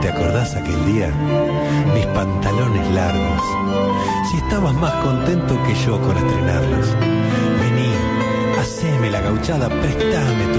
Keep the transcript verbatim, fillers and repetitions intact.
¿Te acordás aquel día? Mis pantalones largos. Si estabas más contento que yo con estrenarlos. Vení, haceme la gauchada, préstame tu